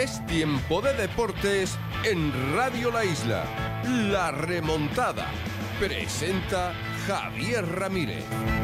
Es tiempo de deportes en Radio La Isla. La remontada. Presenta Javier Ramírez.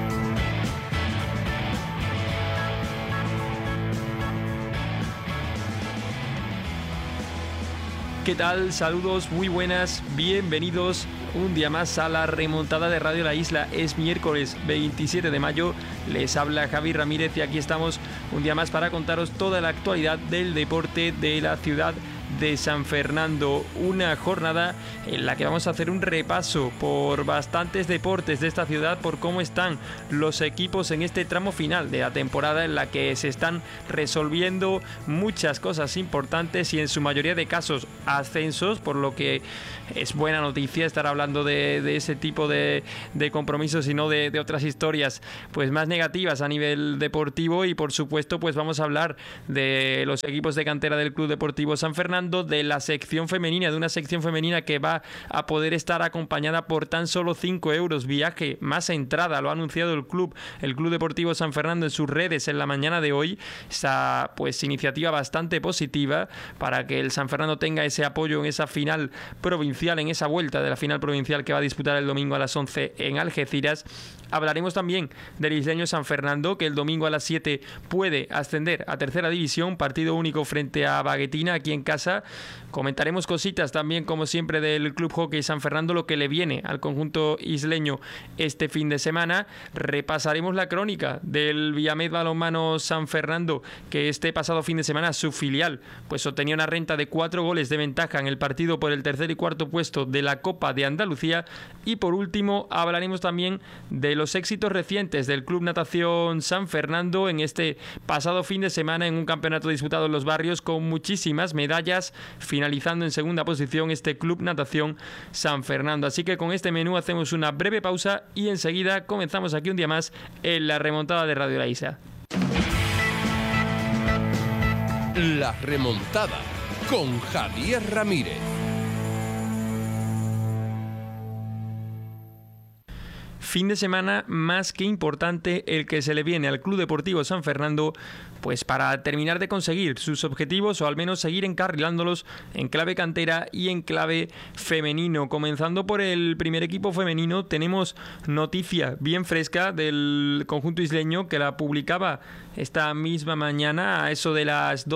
¿Qué tal? Saludos, muy buenas, bienvenidos un día más a la remontada de Radio La Isla. Es miércoles 27 de mayo, les habla Javier Ramírez y aquí estamos un día más para contaros toda la actualidad del deporte de la ciudad de San Fernando. Una jornada en la que vamos a hacer un repaso por bastantes deportes de esta ciudad, por cómo están los equipos en este tramo final de la temporada, en la que se están resolviendo muchas cosas importantes y en su mayoría de casos ascensos, por lo que es buena noticia estar hablando de ese tipo de compromisos y no de otras historias pues más negativas a nivel deportivo. Y por supuesto pues vamos a hablar de los equipos de cantera del Club Deportivo San Fernando, de la sección femenina, de una sección femenina que va a poder estar acompañada por tan solo 5 euros viaje más entrada. Lo ha anunciado el Club Deportivo San Fernando en sus redes en la mañana de hoy. Esa pues iniciativa bastante positiva para que el San Fernando tenga ese apoyo en esa final provincial, en esa vuelta de la final provincial que va a disputar el domingo a las 11 en Algeciras. Hablaremos también del isleño San Fernando, que el domingo a las 7 puede ascender a tercera división, partido único frente a Baguetina aquí en casa. Comentaremos cositas también, como siempre, del Club Hockey San Fernando, lo que le viene al conjunto isleño este fin de semana. Repasaremos la crónica del Villamed Balonmano San Fernando, que este pasado fin de semana su filial pues obtenía una renta de 4 goles de ventaja en el partido por el tercer y cuarto puesto de la Copa de Andalucía. Y por último hablaremos también de los éxitos recientes del Club Natación San Fernando en este pasado fin de semana en un campeonato disputado en los barrios con muchísimas medallas, finalizando en segunda posición este Club Natación San Fernando. Así que con este menú hacemos una breve pausa y enseguida comenzamos aquí un día más en la remontada de Radio La Isla. La remontada con Javier Ramírez. Fin de semana más que importante el que se le viene al Club Deportivo San Fernando, pues para terminar de conseguir sus objetivos o al menos seguir encarrilándolos en clave cantera y en clave femenino. Comenzando por el primer equipo femenino, tenemos noticia bien fresca del conjunto isleño que la publicaba esta misma mañana a eso de las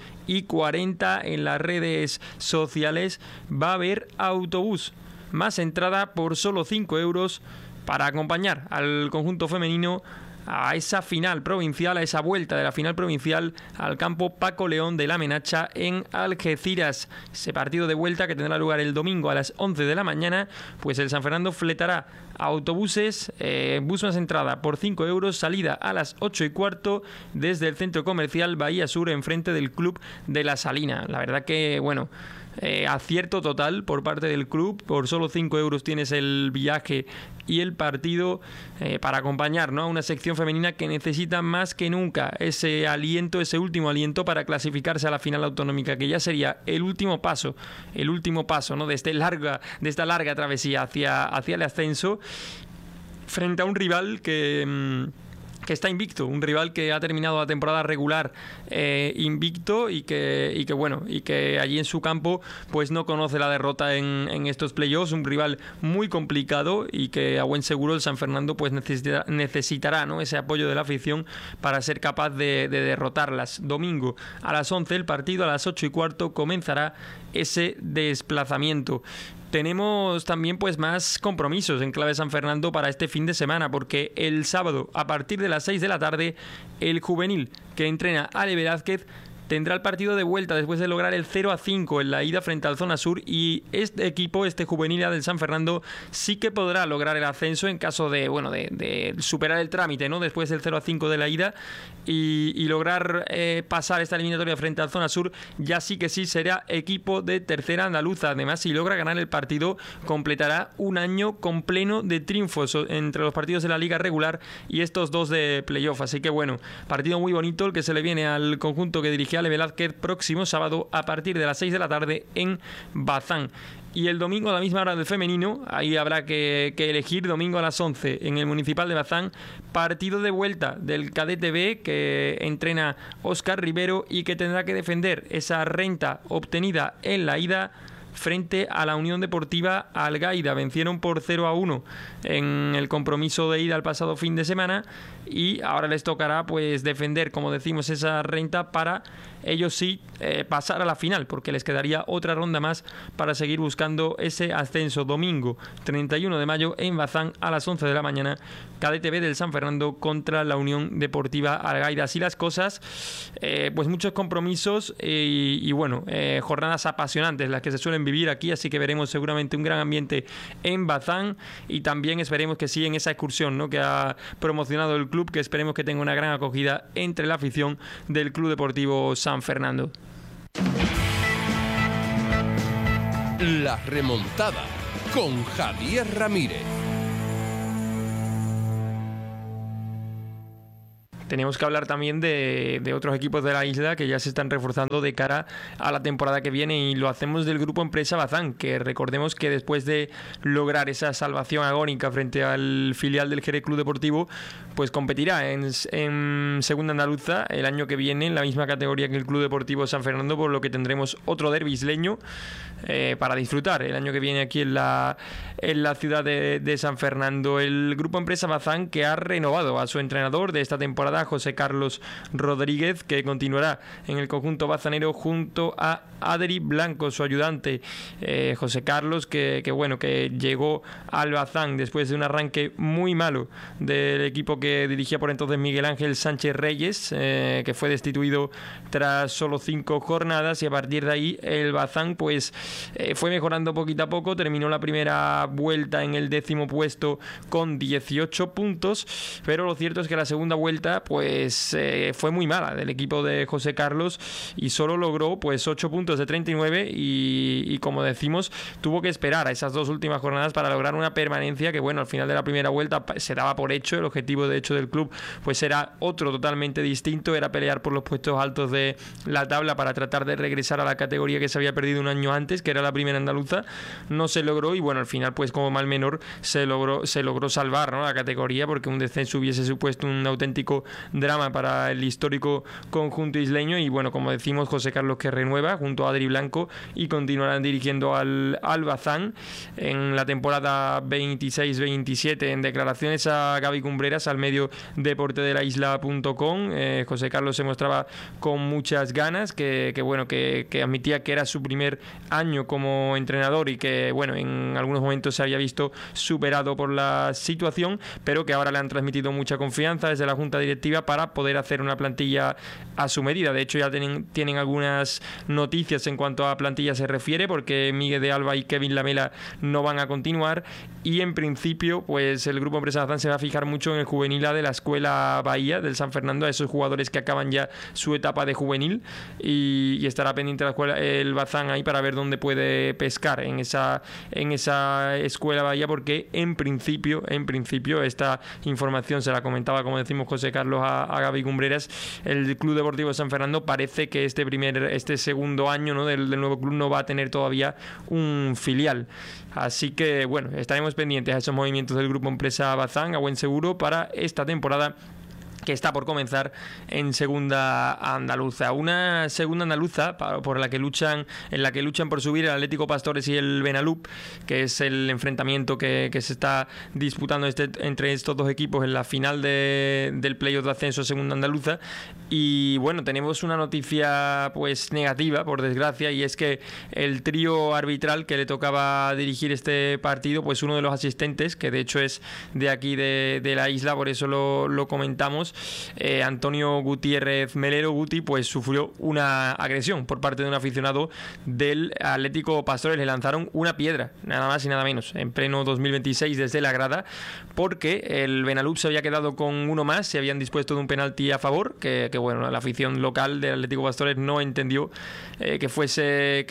12:40 en las redes sociales. Va a haber autobús más entrada por solo 5 euros para acompañar al conjunto femenino a esa final provincial, a esa vuelta de la final provincial al campo Paco León de la Menacha en Algeciras. Ese partido de vuelta que tendrá lugar el domingo a las 11 de la mañana, pues el San Fernando fletará autobuses, bus más entrada por 5 euros, salida a las 8:15 desde el centro comercial Bahía Sur enfrente del Club de la Salina. La verdad que, bueno, acierto total por parte del club. Por solo 5 euros tienes el viaje y el partido para acompañar, ¿no?, a una sección femenina que necesita más que nunca ese aliento, ese último aliento para clasificarse a la final autonómica, que ya sería el último paso, ¿no?, de esta larga travesía hacia el ascenso, frente a un rival que está invicto, un rival que ha terminado la temporada regular invicto y que allí en su campo pues no conoce la derrota en estos playoffs. Un rival muy complicado y que a buen seguro el San Fernando pues necesitará, ¿no?, ese apoyo de la afición para ser capaz de derrotarlas. Domingo a las 11 el partido, a las 8:15 comenzará ese desplazamiento. Tenemos también pues más compromisos en clave San Fernando para este fin de semana, porque el sábado a partir de las 6 de la tarde el juvenil que entrena Ale Velázquez tendrá el partido de vuelta después de lograr el 0-5 en la ida frente al Zona Sur, y este juvenil del San Fernando sí que podrá lograr el ascenso en caso de superar el trámite, ¿no?, después del 0-5 de la ida y lograr pasar esta eliminatoria frente al Zona Sur. Ya sí que sí será equipo de tercera andaluza. Además, si logra ganar el partido, completará un año con pleno de triunfos entre los partidos de la liga regular y estos dos de playoff. Así que bueno, partido muy bonito el que se le viene al conjunto que dirige Gale Velázquez próximo sábado a partir de las 6 de la tarde en Bazán. Y el domingo a la misma hora del femenino, ahí habrá que elegir, domingo a las 11 en el Municipal de Bazán, partido de vuelta del Cadete B que entrena Óscar Rivero y que tendrá que defender esa renta obtenida en la ida frente a la Unión Deportiva Algaida. Vencieron por 0-1 en el compromiso de ida el pasado fin de semana y ahora les tocará pues defender, como decimos, esa renta para ellos sí pasar a la final, porque les quedaría otra ronda más para seguir buscando ese ascenso. Domingo 31 de mayo en Bazán a las 11 de la mañana, Cadete B del San Fernando contra la Unión Deportiva Algaida. Así las cosas, pues muchos compromisos y bueno, jornadas apasionantes las que se suelen vivir aquí, así que veremos seguramente un gran ambiente en Bazán y también esperemos que sí en esa excursión, ¿no?, que ha promocionado el club, que esperemos que tenga una gran acogida entre la afición del Club Deportivo San Fernando. La remontada con Javier Ramírez. Tenemos que hablar también de otros equipos de la isla que ya se están reforzando de cara a la temporada que viene, y lo hacemos del Grupo Empresa Bazán, que recordemos que después de lograr esa salvación agónica frente al filial del Jerez Club Deportivo, pues competirá en Segunda Andaluza el año que viene en la misma categoría que el Club Deportivo San Fernando, por lo que tendremos otro derbi isleño para disfrutar el año que viene aquí en la ciudad de San Fernando. El Grupo Empresa Bazán, que ha renovado a su entrenador de esta temporada, José Carlos Rodríguez, que continuará en el conjunto bazanero junto a Adri Blanco, su ayudante. José Carlos, que llegó al Bazán después de un arranque muy malo del equipo que dirigía por entonces Miguel Ángel Sánchez Reyes, que fue destituido tras solo 5 jornadas, y a partir de ahí el Bazán pues fue mejorando poquito a poco. Terminó la primera vuelta en el 10º puesto con 18 puntos, pero lo cierto es que la segunda vuelta pues fue muy mala del equipo de José Carlos y solo logró pues 8 puntos de 39 y como decimos, tuvo que esperar a esas 2 últimas jornadas para lograr una permanencia que, bueno, al final de la primera vuelta se daba por hecho. El objetivo de hecho del club pues era otro totalmente distinto, era pelear por los puestos altos de la tabla para tratar de regresar a la categoría que se había perdido un año antes, que era la primera andaluza. No se logró y bueno, al final pues como mal menor se logró salvar, ¿no?, la categoría, porque un descenso hubiese supuesto un auténtico drama para el histórico conjunto isleño. Y bueno, como decimos, José Carlos, que renueva junto a Adri Blanco y continuarán dirigiendo al Bazán en la temporada 26-27. En declaraciones a Gaby Cumbreras, al medio deportedelaisla.com, José Carlos se mostraba con muchas ganas, que admitía que era su primer año como entrenador y que bueno, en algunos momentos se había visto superado por la situación, pero que ahora le han transmitido mucha confianza desde la junta directiva para poder hacer una plantilla a su medida. De hecho, ya tienen algunas noticias en cuanto a plantilla se refiere, porque Miguel de Alba y Kevin Lamela no van a continuar, y en principio pues el Grupo Empresa Bazán se va a fijar mucho en el juvenil A de la Escuela Bahía del San Fernando, a esos jugadores que acaban ya su etapa de juvenil, y estará pendiente el Bazán ahí para ver dónde puede pescar en esa Escuela Bahía, porque en principio esta información se la comentaba, como decimos, José Carlos a Gaby Cumbreras. El Club Deportivo San Fernando parece que este segundo año, ¿no?, del nuevo club no va a tener todavía un filial. Así que bueno, estaremos pendientes a esos movimientos del Grupo Empresa Bazán, a buen seguro, para esta temporada que está por comenzar en Segunda Andaluza. Una Segunda Andaluza en la que luchan por subir el Atlético Pastores y el Benalup, que es el enfrentamiento que se está disputando entre estos dos equipos en la final del playoff de ascenso a Segunda Andaluza. Y bueno, tenemos una noticia pues negativa, por desgracia, y es que el trío arbitral que le tocaba dirigir este partido, pues uno de los asistentes, que de hecho es de aquí de la isla, por eso lo comentamos, Antonio Gutiérrez Melero Guti, pues sufrió una agresión por parte de un aficionado del Atlético Pastores. Le lanzaron una piedra, nada más y nada menos, en pleno 2026 desde la grada, porque el Benalup se había quedado con uno más, se habían dispuesto de un penalti a favor, que bueno, la afición local del Atlético Pastores no entendió que fuese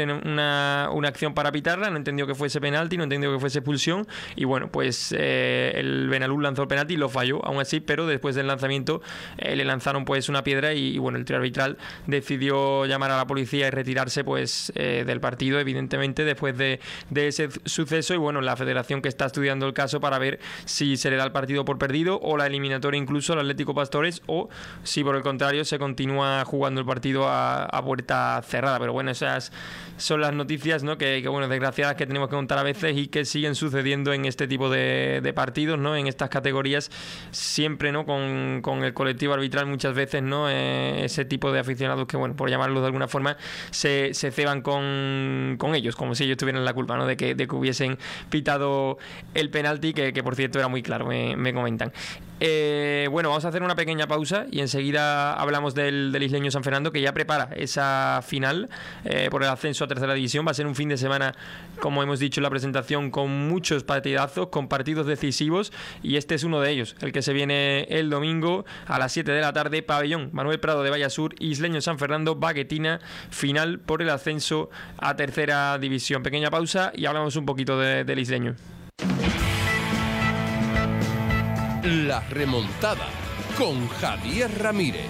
una acción para pitarla, no entendió que fuese penalti, no entendió que fuese expulsión, y bueno, pues el Benalup lanzó el penalti y lo falló, aún así, pero después del lanzamiento le lanzaron pues una piedra y bueno, el trío arbitral decidió llamar a la policía y retirarse pues del partido, evidentemente, después de ese suceso. Y bueno, la federación que está estudiando el caso para ver si se le da el partido por perdido o la eliminatoria incluso al Atlético Pastores, o si por el contrario se continúa jugando el partido a puerta cerrada. Pero bueno, esas son las noticias, ¿no? que bueno, desgraciadas, que tenemos que contar a veces y que siguen sucediendo en este tipo de partidos, ¿no? En estas categorías siempre, ¿no? Con el colectivo arbitral muchas veces, ¿no? Ese tipo de aficionados que, bueno, por llamarlos de alguna forma, se ceban con ellos, como si ellos tuvieran la culpa, ¿no? de que hubiesen pitado el penalti, que por cierto era muy claro, me comentan. Bueno, vamos a hacer una pequeña pausa y enseguida hablamos del Isleño San Fernando, que ya prepara esa final por el ascenso a tercera división. Va a ser un fin de semana, como hemos dicho en la presentación, con muchos partidazos, con partidos decisivos, y este es uno de ellos, el que se viene el domingo a las 7 de la tarde, pabellón Manuel Prado de Vallasur, Isleño San Fernando, Baguetina, final por el ascenso a tercera división. Pequeña pausa y hablamos un poquito del Isleño. La remontada con Javier Ramírez.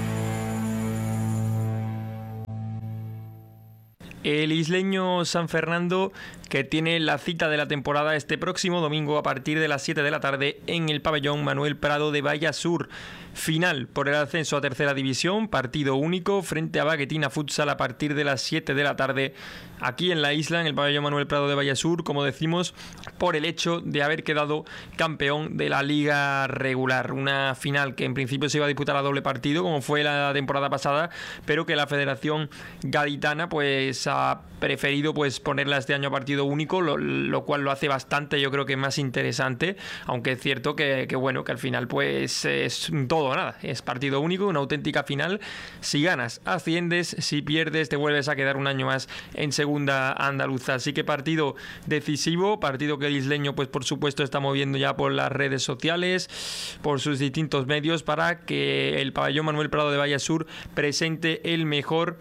El Isleño San Fernando, que tiene la cita de la temporada este próximo domingo a partir de las 7 de la tarde en el pabellón Manuel Prado de Vallasur. Final por el ascenso a tercera división, partido único frente a Baguetina Futsal a partir de las 7 de la tarde aquí en la isla, en el pabellón Manuel Prado de Vallasur, como decimos, por el hecho de haber quedado campeón de la liga regular. Una final que en principio se iba a disputar a doble partido, como fue la temporada pasada, pero que la Federación Gaditana pues ha preferido pues ponerla este año a partido único, lo cual lo hace bastante, yo creo que más interesante, aunque es cierto que bueno, que al final pues es todo o nada, es partido único, una auténtica final. Si ganas, asciendes; si pierdes, te vuelves a quedar un año más en segunda andaluza. Así que partido decisivo, partido que el isleño pues por supuesto está moviendo ya por las redes sociales, por sus distintos medios, para que el pabellón Manuel Prado de Vallasur presente el mejor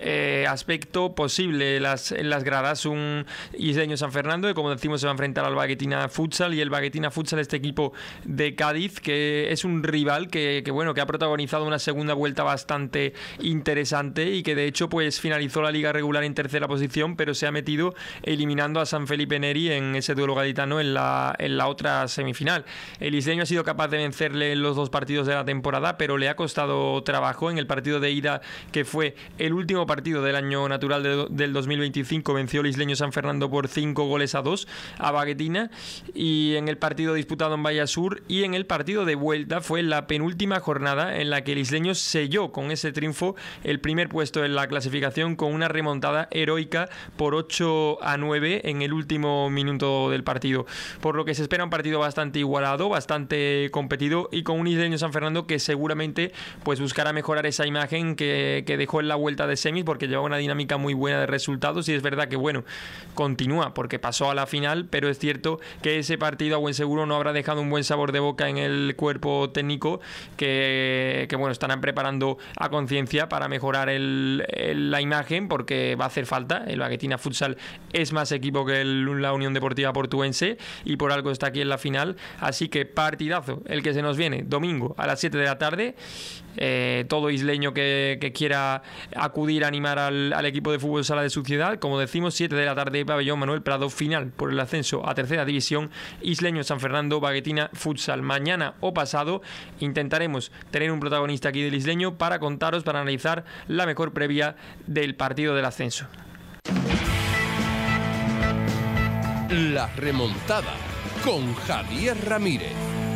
aspecto posible en las gradas. Un Isleño San Fernando que, como decimos, se va a enfrentar al Baguetina Futsal, y el Baguetina Futsal, este equipo de Cádiz, que es un rival que bueno, que ha protagonizado una segunda vuelta bastante interesante y que de hecho pues finalizó la liga regular en tercera posición, pero se ha metido eliminando a San Felipe Neri en ese duelo gaditano en la otra semifinal. El isleño ha sido capaz de vencerle en los dos partidos de la temporada, pero le ha costado trabajo. En el partido de ida, que fue el último partido del año natural del 2025, venció el Isleño San Fernando por 5-2 a Baguetina, y en el partido disputado en Vallasur y en el partido de vuelta fue la penúltima jornada en la que el isleño selló con ese triunfo el primer puesto en la clasificación, con una remontada heroica por 8-9 en el último minuto del partido, por lo que se espera un partido bastante igualado, bastante competido, y con un Isleño San Fernando que seguramente pues buscará mejorar esa imagen que dejó en la vuelta de semis, porque lleva una dinámica muy buena de resultados, y es verdad que bueno, continúa porque pasó a la final, pero es cierto que ese partido a buen seguro no habrá dejado un buen sabor de boca en el cuerpo técnico, que bueno, estarán preparando a conciencia para mejorar la imagen, porque va a hacer falta. El Baguetina Futsal es más equipo que la Unión Deportiva Portuense, y por algo está aquí en la final. Así que partidazo el que se nos viene domingo a las 7 de la tarde. Todo isleño que quiera acudir a animar al equipo de fútbol sala de su ciudad, como decimos, 7 de la tarde, pabellón Manuel Prado, final por el ascenso a tercera división, Isleño San Fernando, Baguetina Futsal. Mañana o pasado intentaremos tener un protagonista aquí del isleño para contaros, para analizar la mejor previa del partido del ascenso. La remontada con Javier Ramírez.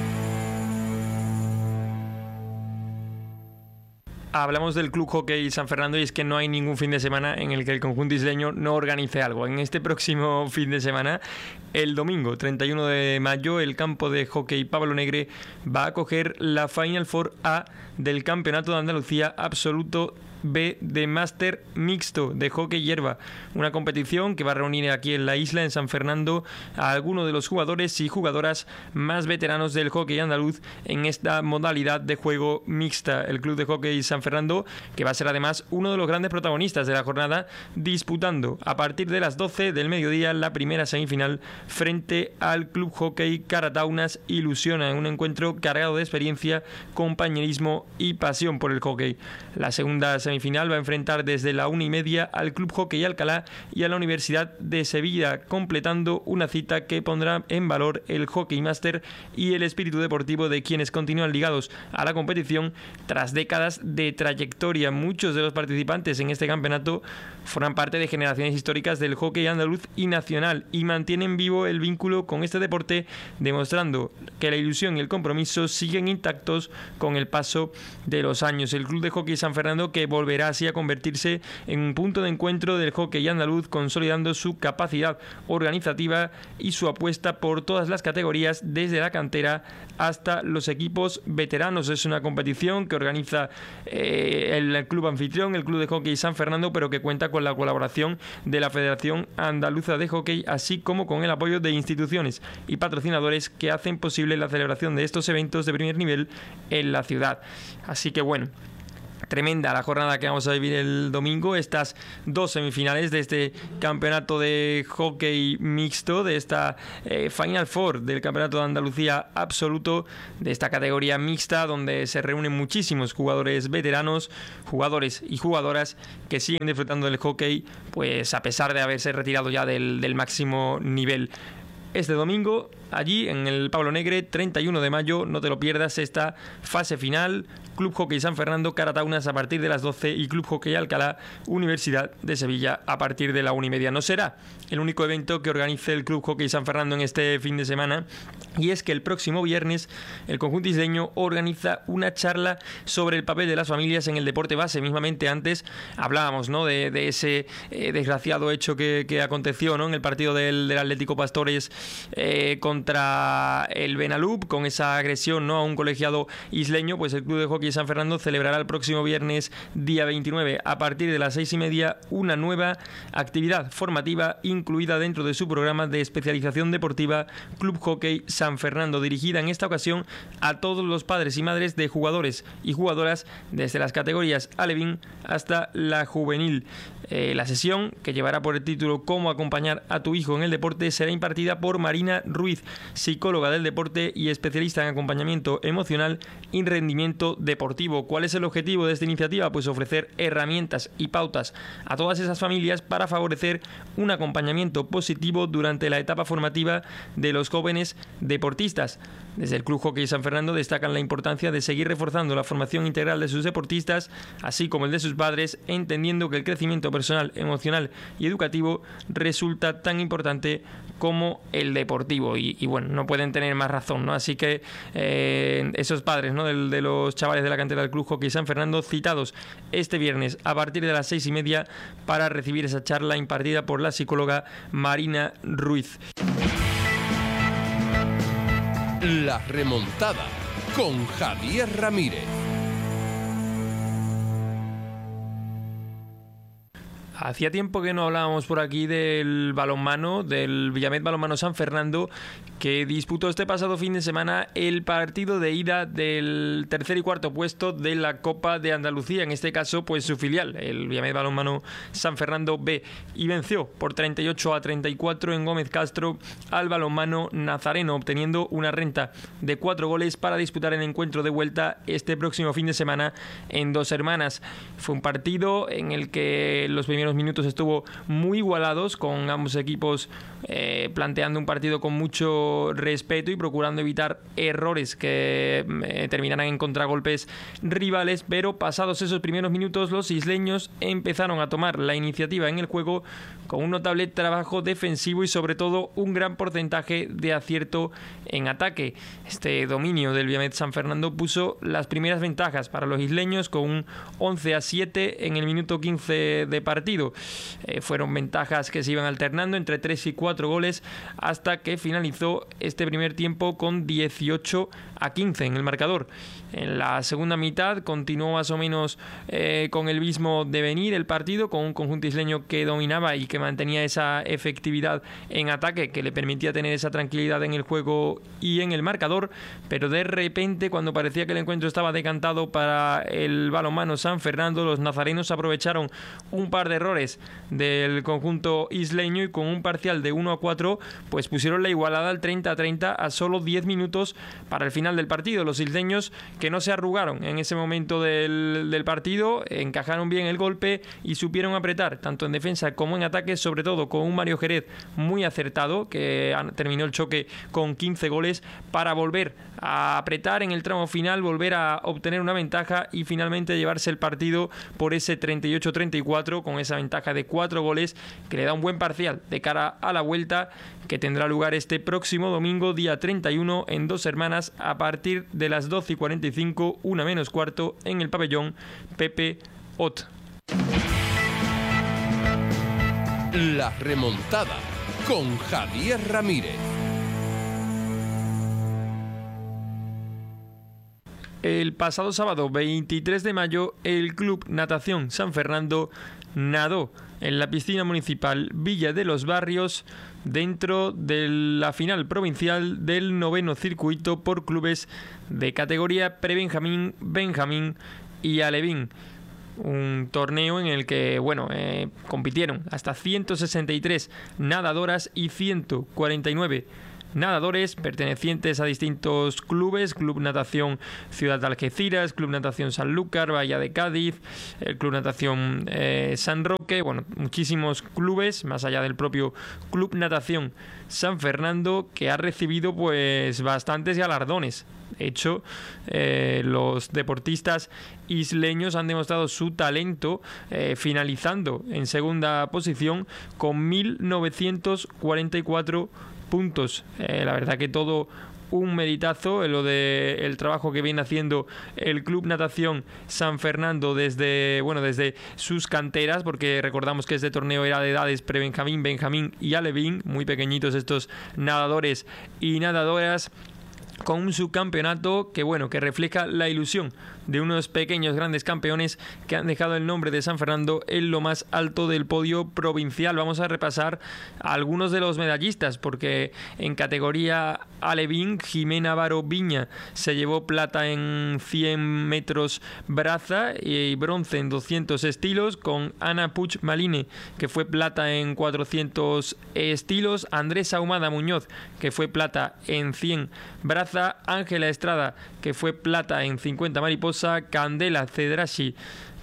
Hablamos del Club Hockey San Fernando, y es que no hay ningún fin de semana en el que el conjunto isleño no organice algo. En este próximo fin de semana, el domingo 31 de mayo, el campo de hockey Pablo Negre va a acoger la Final Four A del Campeonato de Andalucía Absoluto B de Máster Mixto de Hockey Hierba, una competición que va a reunir aquí en la isla, en San Fernando, a algunos de los jugadores y jugadoras más veteranos del hockey andaluz en esta modalidad de juego mixta. El Club de Hockey San Fernando, que va a ser además uno de los grandes protagonistas de la jornada, disputando a partir de las 12 del mediodía la primera semifinal frente al Club Hockey Carataunas Ilusiona, en un encuentro cargado de experiencia, compañerismo y pasión por el hockey. La segunda semifinal va a enfrentar desde la 1:30 al Club Hockey Alcalá y a la Universidad de Sevilla, completando una cita que pondrá en valor el hockey máster y el espíritu deportivo de quienes continúan ligados a la competición tras décadas de trayectoria. Muchos de los participantes en este campeonato forman parte de generaciones históricas del hockey andaluz y nacional y mantienen vivo el vínculo con este deporte, demostrando que la ilusión y el compromiso siguen intactos con el paso de los años. El Club de Hockey San Fernando, que volverá así a convertirse en un punto de encuentro del hockey andaluz, consolidando su capacidad organizativa y su apuesta por todas las categorías, desde la cantera hasta los equipos veteranos. Es una competición que organiza el club anfitrión, el Club de Hockey San Fernando, pero que cuenta con la colaboración de la Federación Andaluza de Hockey, así como con el apoyo de instituciones y patrocinadores que hacen posible la celebración de estos eventos de primer nivel en la ciudad. Así que bueno, tremenda la jornada que vamos a vivir el domingo, estas dos semifinales de este campeonato de hockey mixto, de esta Final Four del Campeonato de Andalucía absoluto, de esta categoría mixta, donde se reúnen muchísimos jugadores veteranos, jugadores y jugadoras que siguen disfrutando del hockey, pues a pesar de haberse retirado ya del máximo nivel. Este domingo, allí en el Pablo Negre, 31 de mayo, no te lo pierdas, esta fase final, Club Hockey San Fernando, Carataunas a partir de las 12 y Club Hockey Alcalá, Universidad de Sevilla a partir de la 1:30. No será el único evento que organice el Club Hockey San Fernando en este fin de semana, y es que el próximo viernes el conjunto isleño organiza una charla sobre el papel de las familias en el deporte base. Mismamente antes hablábamos, ¿no?, de ese desgraciado hecho que aconteció, ¿no?, en el partido del Atlético Pastores contra el Benalub, con esa agresión, ¿no?, a un colegiado isleño. Pues el Club de Hockey San Fernando celebrará el próximo viernes, día 29, a partir de las 6:30, una nueva actividad formativa incluida dentro de su programa de especialización deportiva Club Hockey San Fernando, dirigida en esta ocasión a todos los padres y madres de jugadores y jugadoras desde las categorías alevín hasta la juvenil. La sesión, que llevará por el título Cómo acompañar a tu hijo en el deporte, será impartida por Marina Ruiz, psicóloga del deporte y especialista en acompañamiento emocional y rendimiento deportivo. ¿Cuál es el objetivo de esta iniciativa? Pues ofrecer herramientas y pautas a todas esas familias para favorecer un acompañamiento positivo durante la etapa formativa de los jóvenes deportistas. Desde el Club Hockey San Fernando destacan la importancia de seguir reforzando la formación integral de sus deportistas, así como el de sus padres, entendiendo que el crecimiento personal, emocional y educativo resulta tan importante como el deportivo. Y bueno, no pueden tener más razón, ¿no? Así que esos padres, ¿no?, de los chavales de la cantera del Club Hockey San Fernando, citados este viernes a partir de las 6:30 para recibir esa charla impartida por la psicóloga Marina Ruiz. La remontada con Javier Ramírez. Hacía tiempo que no hablábamos por aquí del balonmano, del Villamet Balonmano San Fernando, que disputó este pasado fin de semana el partido de ida del tercer y cuarto puesto de la Copa de Andalucía, en este caso pues su filial, el Villamet Balonmano San Fernando B, y venció por 38-34 en Gómez Castro al balonmano nazareno, obteniendo una renta de 4 goles para disputar el encuentro de vuelta este próximo fin de semana en Dos Hermanas. Fue un partido en el que los primeros minutos estuvo muy igualados, con ambos equipos planteando un partido con mucho respeto y procurando evitar errores que terminaran en contragolpes rivales, pero pasados esos primeros minutos los isleños empezaron a tomar la iniciativa en el juego con un notable trabajo defensivo y sobre todo un gran porcentaje de acierto en ataque. Este dominio del Villamet San Fernando puso las primeras ventajas para los isleños con un 11-7 en el minuto 15 de partido, partido. Fueron ventajas que se iban alternando entre 3 y 4 goles hasta que finalizó este primer tiempo con 18-15 en el marcador. En la segunda mitad continuó más o menos con el mismo devenir el partido, con un conjunto isleño que dominaba y que mantenía esa efectividad en ataque que le permitía tener esa tranquilidad en el juego y en el marcador, pero de repente, cuando parecía que el encuentro estaba decantado para el balonmano San Fernando, los nazarenos aprovecharon un par de errores del conjunto isleño y con un parcial de 1-4 pues pusieron la igualada al 30-30 a solo 10 minutos para el final del partido. Los isleños, que no se arrugaron en ese momento del partido, encajaron bien el golpe y supieron apretar tanto en defensa como en ataque, sobre todo con un Mario Jerez muy acertado que terminó el choque con 15 goles para volver a apretar en el tramo final, volver a obtener una ventaja y finalmente llevarse el partido por ese 38-34 con esa ventaja de 4 goles que le da un buen parcial de cara a la vuelta que tendrá lugar este próximo domingo, día 31, en Dos Hermanas, a partir de las 12:45, 1 menos cuarto, en el pabellón Pepe Ot. La remontada con Javier Ramírez. El pasado sábado 23 de mayo, el Club Natación San Fernando nadó en la piscina municipal Villa de los Barrios dentro de la final provincial del 9º circuito por clubes de categoría prebenjamín, benjamín y alevín. Un torneo en el que compitieron hasta 163 nadadoras y 149 nadadores pertenecientes a distintos clubes: Club Natación Ciudad de Algeciras, Club Natación Sanlúcar, Bahía de Cádiz, el Club Natación San Roque, muchísimos clubes, más allá del propio Club Natación San Fernando, que ha recibido pues bastantes galardones. De hecho, los deportistas isleños han demostrado su talento, finalizando en segunda posición con 1.944 puntos. La verdad que todo un meritazo en lo de el trabajo que viene haciendo el Club Natación San Fernando desde sus canteras, porque recordamos que este torneo era de edades prebenjamín, benjamín y alevín, muy pequeñitos estos nadadores y nadadoras, con un subcampeonato que refleja la ilusión de unos pequeños grandes campeones que han dejado el nombre de San Fernando en lo más alto del podio provincial. Vamos a repasar a algunos de los medallistas, porque en categoría alevín, Jimena Varo Viña se llevó plata en 100 metros braza y bronce en 200 estilos, con Ana Puig Maline, que fue plata en 400 estilos, Andrés Ahumada Muñoz, que fue plata en 100 braza, Ángela Estrada, que fue plata en 50 mariposa, Candela Cedrashi,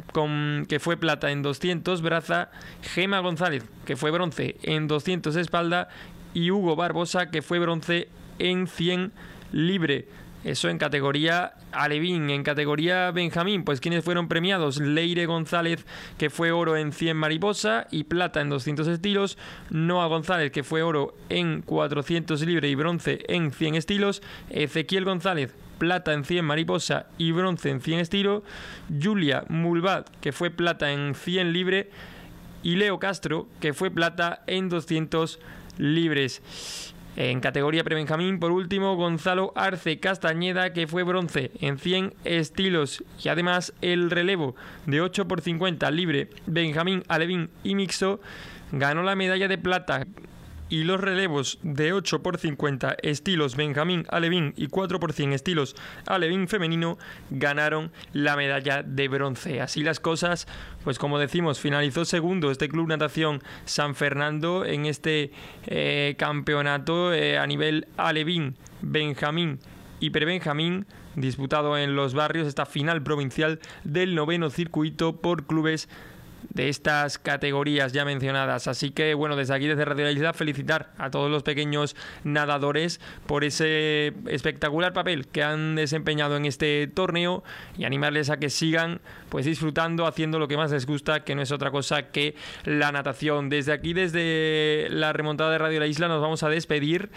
que fue plata en 200 braza, Gema González, que fue bronce en 200 espalda, y Hugo Barbosa, que fue bronce en 100 libre. Eso en categoría alevín. En categoría benjamín, pues quienes fueron premiados: Leire González, que fue oro en 100 mariposa y plata en 200 estilos, Noa González, que fue oro en 400 libre y bronce en 100 estilos, Ezequiel González, plata en 100 mariposa y bronce en 100 estilo, Julia Mulbad, que fue plata en 100 libre, y Leo Castro, que fue plata en 200 libres. En categoría prebenjamín, por último, Gonzalo Arce Castañeda, que fue bronce en 100 estilos, y además el relevo de 8x50 libre, benjamín, alevín y mixto, ganó la medalla de plata, y los relevos de 8x50 estilos benjamín, alevín y 4x100 estilos alevín femenino ganaron la medalla de bronce. Así las cosas, pues como decimos, finalizó segundo este Club Natación San Fernando en este campeonato a nivel alevín, benjamín y prebenjamín, disputado en Los Barrios, esta final provincial del 9º circuito por clubes de estas categorías ya mencionadas. Así que desde aquí, desde Radio La Isla, felicitar a todos los pequeños nadadores por ese espectacular papel que han desempeñado en este torneo y animarles a que sigan pues disfrutando, haciendo lo que más les gusta, que no es otra cosa que la natación. Desde aquí, desde la remontada de Radio La Isla, nos vamos a despedir.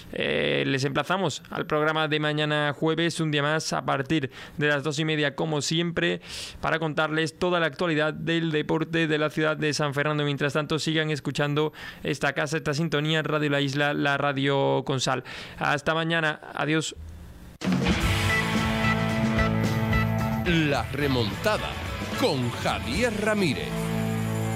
Les emplazamos al programa de mañana jueves, un día más, a partir de las 2:30, como siempre, para contarles toda la actualidad del deporte deporte de la ciudad de San Fernando. Mientras tanto, sigan escuchando esta casa, esta sintonía, Radio La Isla, la radio con sal. Hasta mañana. Adiós. La remontada con Javier Ramírez.